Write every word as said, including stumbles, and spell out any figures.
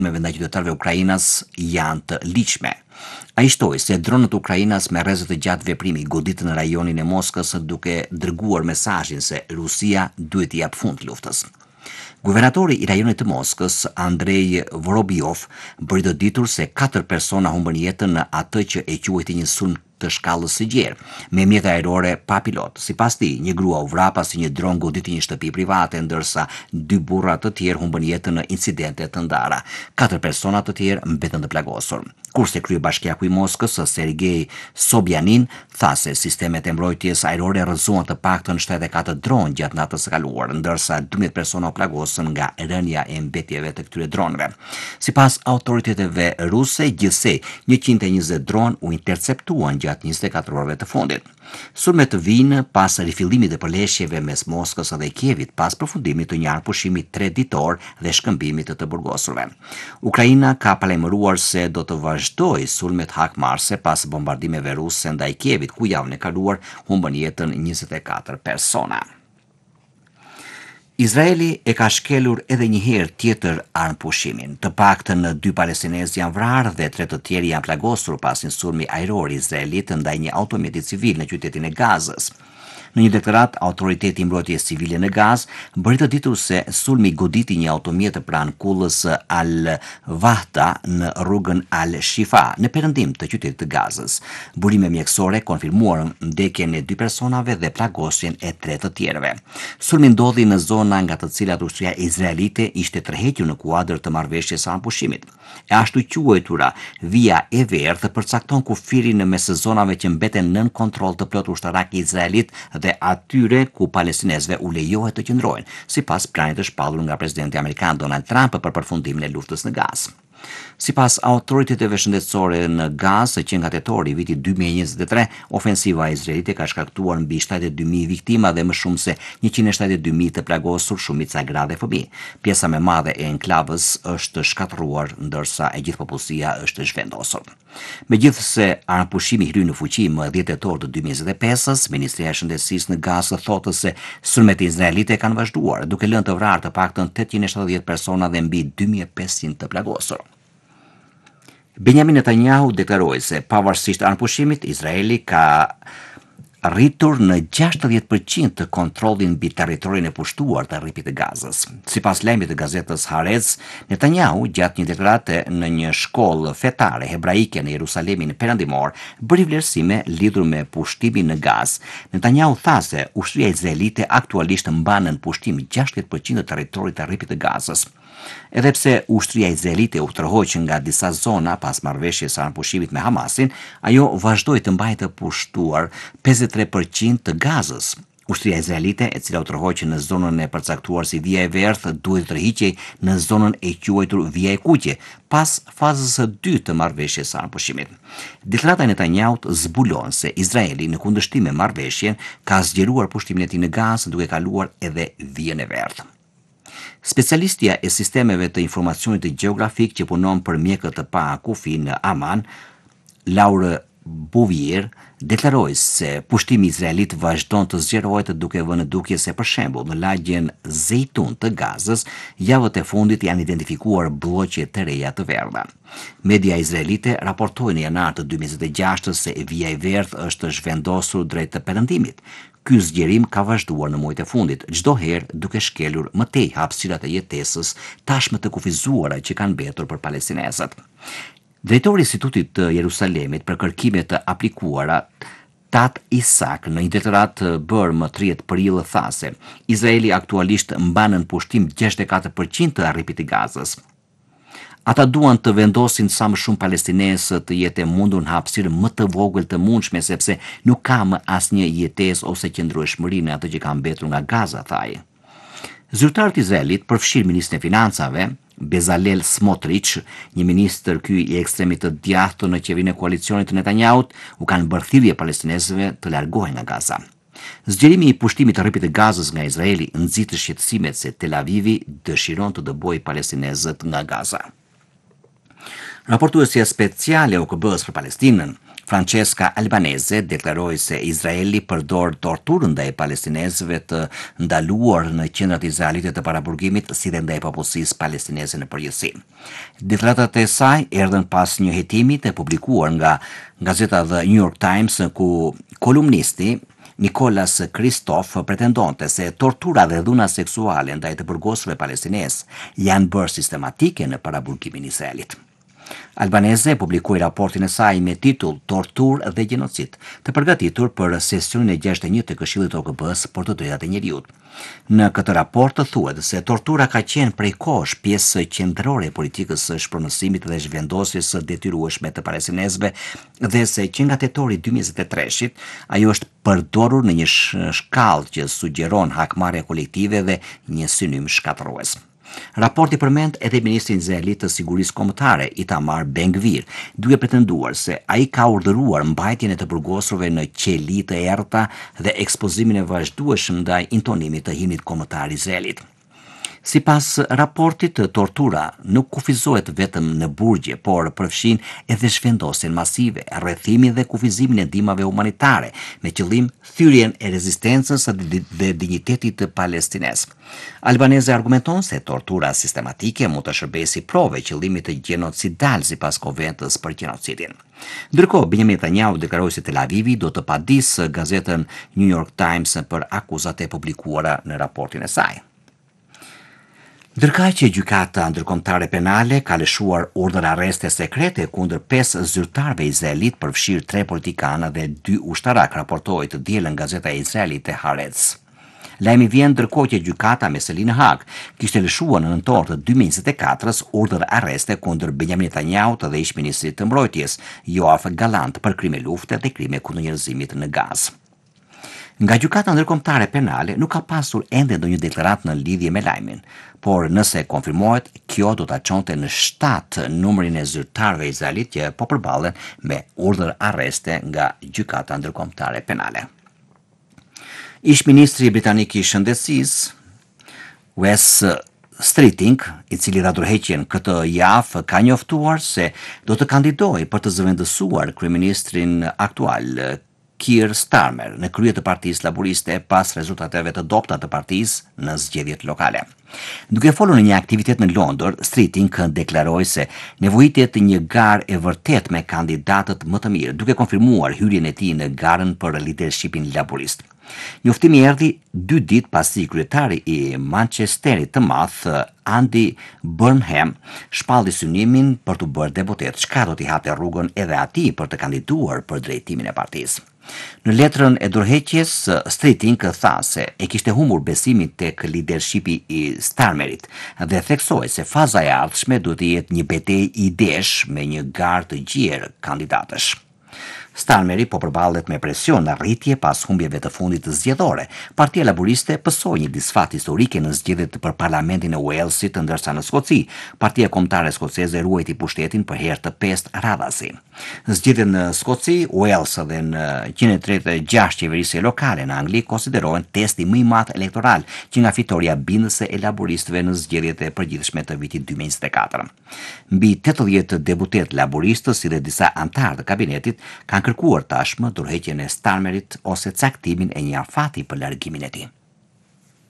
me ndaj qytetarëve ukrainas janë të ligjshme. Ai shtoi se dronët ukrainas me rrezë të gjatë veprimi goditën në rajonin e Moskës duke dërguar mesazhin se Rusia duhet t'i japë fund luftës. Guvernatori i rajonit të Moskës, Andrei Vorobiov, bëri të ditur se katër persona humbën jetën në atë që e quajti një sulm të shkallës së gjerë, me mjete ajrore pa pilot. Sipas tij, një grua u vra pasi një dron goditi një shtëpi private, ndërsa dy burra të tjerë humbën jetën në incidente të ndara. Katër persona të tjerë mbetën të plagosur. Kurse kryebashkiaku i Moskës, Sergei Sobyanin, tha se sistemet e mbrojtjes ajrore rrëzuan të paktën shtatëdhjetë e katër dronë gjatë natës së kaluar, ndërsa dymbëdhjetë persona u plagosën nga rënja e mbetjeve të këtyre dronëve. Sipas autoriteteve ruse, gjithsej njëqind e njëzet dronë u interceptuan gjatë njëzet e katër orëve të fundit. Sulmet vinë pas rifillimit të përleshjeve mes Moskës dhe Kievit pas përfundimit të një arpushimi tre ditor dhe shkëmbimit të të burgosurve. Ukraina ka palajmëruar se do të vazhdojë sulmet hakmarrëse pas bombardimeve ruse ndaj Kievit, ku javën e kaluar humbën jetën njëzet e katër persona. Izraeli e ka shkelur edhe një herë tjetër armpushimin. Të paktën dy palestinezë janë vrarë dhe tre të tjerë janë plagosur pas një sulmi ajror izraelit ndaj një automjeti civil në qytetin e Gazës. Në një deklarat, autoriteti i mbrojtjes civile në Gazë bëri të ditur se sulmi goditi një automjet pranë kullës Al-Wahda në rrugën Al-Shifa, në perëndim të qytetit të Gazës. Burime mjekësore konfirmuan vdekjen e dy personave dhe plagosjen e tre të tjerëve. Sulmi ndodhi në zona nga të cilat ushtria izraelite ishte tërhequr në kuadër të marrëveshjes së arpushimit. E ashtu quajtura via e verdhë përcakton kufirin mes zonave që mbeten nën kontroll të plot ushtarak i Izraelit dhe atyre ku palestinezëve u lejohet të qëndrojnë, sipas planit të shpallur nga presidenti amerikan Donald Trump për përfundimin e luftës në Gazë. Sipas autoriteteve shëndetësore në Gazë, që nga tetori i vitit dy mijë e njëzet e tre, ofensiva izraelite ka shkaktuar mbi shtatëdhjetë e dy mijë viktima dhe më shumë se njëqind e shtatëdhjetë e dy mijë të plagosur, shumica gra dhe fëmijë. Pjesa më e madhe e enklavës është shkatërruar, ndërsa e gjithë popullsia është zhvendosur. Megjithse armpushimi hyrë në fuqi më dhjetë tetor të dy mijë e njëzet e pesës, Ministria e Shëndetësisë në Gazë thotë se sulmet izraelite kanë vazhduar, duke lënë të vrarë të paktën tetëqind e shtatëdhjetë persona dhe mbi dy mijë e pesëqind të plagosur. Benjamin Netanyahu deklaroi se pavarësisht armpushimit, Izraeli ka rritur në gjashtëdhjetë përqind të kontrollin mbi territorin e pushtuar të rripit të Gazës. Sipas lajmit të gazetës Haaretz, Netanyahu gjatë një deklarate në një shkollë fetare hebraike në Jerusalemin perëndimor bëri vlerësime lidhur me pushtimin në Gazë. Netanyahu tha se ushtria izraelite aktualisht mban në pushtim gjashtëdhjetë përqind të territorit të rripit të Gazës. Edhe pse ushtria izraelite u tërhoq nga disa zona pas marrëveshjes së armpushimit me Hamasin, ajo vazhdoi të mbajë të pushtuar pesëdhjetë e tre përqind të Gazës. Ushtria izraelite, e cila u tërhoq në zonën e përcaktuar si Via e Verdhë, duhet të tërhiqej në zonën e quajtur Via e Kuqe, pas fazës së dytë të marrëveshjes së armpushimit. Deklarata e Netanyahut zbulon se Izraeli, në kundërshtim me marrëveshjen, ka zgjeruar pushtimin e tij në Gazë duke kaluar edhe Vijën e Verdhë. Specialistja e sistemeve të informacionit të gjeografik që punon për mjekët të pa kufi në Aman, Laure Bouvier, deklaroi se pushtimi izraelit vazhdon të zgjerohet duke vënë dukje se për shembull në lagjen Zeitun të Gazës, javët e fundit janë identifikuar blloqe të reja të verdha. Media izraelite raportojnë në janar të dy mijë e njëzet e gjashtë se Via e Verdhë është zhvendosur drejt të perëndimit. Ky zgjerim ka vazhduar në muajt e fundit, çdo herë duke shkelur më tej hapësirat e jetesës tashmë të kufizuara që kanë mbetur për palestinezët. Drejtori i Institutit të Jerusalemit për kërkime të aplikuara, Tat Isak, në një deklarat bërë më tridhjetë prill tha se Izraeli aktualisht mban në pushtim gjashtëdhjetë e katër përqind të rripit të Gazës. Ata duan të vendosin sa më shumë palestinezë të jetë e mundur në hapësirë më të vogël të mundshme, sepse nuk ka më asnjë jetesë ose qëndrueshmëri në atë që ka mbetur nga Gaza, tha ai. Zyrtarët Izraelit, përfshirë ministrin e financave, Bezalel Smotrich, një ministër ky i ekstremit të djathtë në qeverinë e koalicionit të Netanyahut, u kanë bërë thirrje palestinezëve të largohen nga Gaza. Zgjerimi i pushtimit të rripit të Gazës nga Izraeli nxit shqetësimet se Tel Avivi dëshiron të dëbojë palestinezët nga Gaza. Raportuesja speciale e O K B-s për Palestinën, Francesca Albanese deklaroi se Izraeli përdor torturën ndaj palestinezëve të ndaluar në qendrat izraelite të paraburgimit si dhe ndaj popullsisë palestineze në përgjithësi. Deklaratat e saj erdhën pas një hetimi të publikuar nga gazeta The New York Times ku kolumnisti Nicolas Kristof pretendonte se tortura dhe dhuna seksuale ndaj të burgosëve palestinesë janë bërë sistematike në paraburgimin e Izraelit. Albanese publikoi raportin e saj me titull Tortur dhe gjenocid, të përgatitur për sesionin e gjashtëdhjetë e një të Këshillit O K B-s për të drejtat e njeriut. Në këtë raport të thuhet se tortura ka qenë prej kohësh pjesë qendrore e politikës së shpërndësimit dhe zhvendosjes së detyrueshme të palestinezëve dhe se që nga tetori dy mijë e njëzet e treshit ajo është përdorur në një shkallë që sugjeron hakmarrje kolektive dhe një synim shkatërrues. Raporti përmend edhe ministrin izraelit të sigurisë kombëtare Itamar Ben-Gvir, duke pretenduar se ai ka urdhëruar mbajtjen e të burgosurve në qeli të errta dhe ekspozimin e vazhdueshëm ndaj intonimit të himnit kombëtar izraelit. Sipas raportit, tortura nuk kufizohet vetëm në burgje, por përfshin edhe zhvendosjen masive, rrethimin dhe kufizimin e ndihmave humanitare me qëllim thyrjen e rezistencës dhe dinjitetit të palestines. Albanese argumenton se tortura sistematike mund të shërbejë si provë qëllimit të gjenocidal sipas konventës për gjenocidin. Ndërkohë, Benjamin Netanyahu deklaroi se Tel Avivi do të padisë gazetën New York Times për akuzat e publikuara në raportin e saj. Ndërkaq që gjykata ndërkombëtare penale ka lëshuar urdhër arreste sekrete kundër pesë zyrtarëve izraelit, përfshirë tre politikanë dhe dy ushtarak, raportoi të dielën gazeta e izraelite Haaretz. Lajmi vjen ndërkohë që gjykata me seli në Hag kishte lëshuar në nëntor të dy mijë e njëzet e katër urdhër arreste kundër Benjamin Netanyahut dhe ish-ministrit të mbrojtjes Yoav Gallant për krime lufte dhe krime kundër njerëzimit në Gazë. Nga gjykata ndërkombëtare penale nuk ka pasur ende ndonjë deklaratë në lidhje me lajmin, por nëse konfirmohet, kjo do ta çonte në shtatë numrin e zyrtarëve izraelit që po përballen me urdhër arreste nga gjykata ndërkombëtare penale. Ish-ministri britanik i shëndetësisë, Wes Streeting, i cili dha dorëheqjen këtë javë, ka njoftuar se do të kandidojë për të zëvendësuar kryeministrin aktual Keir Starmer në krye të Partisë Laboriste pas rezultateve të dobta të partisë në zgjedhjet lokale. Duke folur në një aktivitet në Londër, Streeting deklaroi se nevojitet një garë e vërtet me kandidatët më të mirë, duke konfirmuar hyrjen e tij në garën për leadershipin laborist. Njoftimi erdhi dy ditë pasi kryetari i Manchesterit të madh, Andy Burnham, shpalli synimin për të bërë deputet, çka do t'i hapte rrugën edhe atij për të kandiduar për drejtimin e partisë. Në letrën e dorëheqjes, Streeting tha se e kishte humbur besimin tek leadershipi i Starmerit dhe theksoi se faza e ardhshme duhet të jetë një betejë idesh me një garë të gjerë kandidatësh. Starmeri po përballet me presion në rritje pas humbjeve të fundit të zgjedhore. Partia Laboriste pësoi një disfat historike në zgjedhjet për parlamentin e Walesit, ndërsa në Skoci, Partia Kombëtare Skoceze ruajti pushtetin për herë të pestë radhasi. Zgjedhjet në Skoci, Wales dhe në njëzet e tridhjetë e gjashtë qeverisje lokale në Angli konsiderohen testi më i madh elektoral që nga fitoria bindëse e laboristëve në zgjedhjet e përgjithshme të vitit dy mijë e njëzet e katër. Mbi tetëdhjetë deputet laboristë si dhe disa antarë të kabinetit kanë kërkuar tashmë dorëheqjen e Starmerit ose caktimin e një afati për largimin e tij.